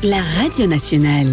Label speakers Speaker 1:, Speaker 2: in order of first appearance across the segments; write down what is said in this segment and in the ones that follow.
Speaker 1: la radio nationale.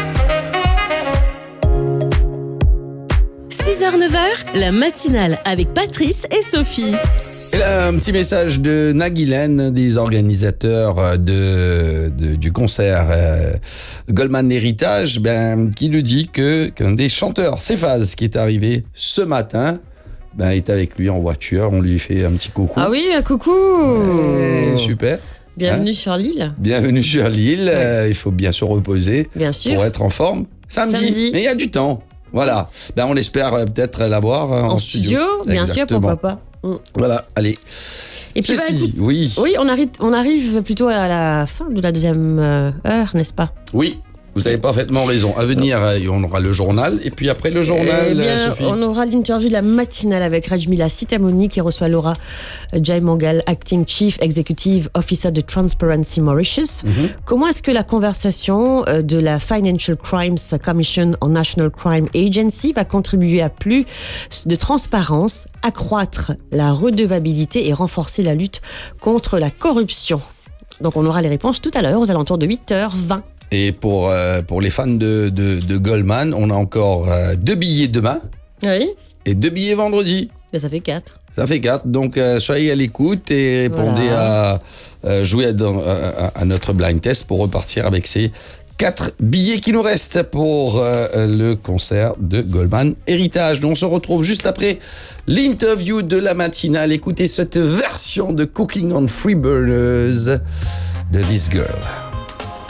Speaker 1: 6h-9h, la matinale avec Patrice et Sophie.
Speaker 2: Et là, un petit message de Naghilen, des organisateurs du concert Goldman Héritage, qui nous dit qu'un des chanteurs, Cephas, qui est arrivé ce matin, est avec lui en voiture. On lui fait un petit coucou.
Speaker 3: Ah oui, un coucou.
Speaker 2: Super.
Speaker 3: Bienvenue sur l'île.
Speaker 2: Bienvenue sur l'île.
Speaker 3: Ouais.
Speaker 2: Il faut bien se reposer
Speaker 3: Bien sûr.
Speaker 2: pour être en forme. Samedi. Mais il y a du temps. Voilà. On espère peut-être l'avoir en studio.
Speaker 3: Bien sûr,
Speaker 2: Exactement.
Speaker 3: pourquoi pas.
Speaker 2: Voilà, allez.
Speaker 3: Et puis,
Speaker 2: Ceci, oui.
Speaker 3: Oui, on arrive plutôt à la fin de la deuxième heure, n'est-ce pas?
Speaker 2: Oui, vous avez parfaitement raison. À venir, on aura le journal. Et puis après le journal, Sophie.
Speaker 3: On aura l'interview de la matinale avec Rajmila Sitamoni qui reçoit Laura Jaimangal, Acting Chief Executive Officer de Transparency Mauritius. Comment est-ce que la conversation de la Financial Crimes Commission en National Crime Agency va contribuer à plus de transparence, accroître la redevabilité et renforcer la lutte contre la corruption? Donc on aura les réponses tout à l'heure aux alentours de 8h20.
Speaker 2: Et pour les fans de Goldman, on a encore 2 billets demain
Speaker 3: Oui.
Speaker 2: et 2 billets vendredi.
Speaker 3: Mais ça fait 4.
Speaker 2: Ça fait 4. Donc soyez à l'écoute et répondez à jouer à notre blind test pour repartir avec ces 4 billets qui nous restent pour le concert de Goldman Héritage. Donc on se retrouve juste après l'interview de la matinale. Écoutez cette version de Cooking on Free Burners de This Girl.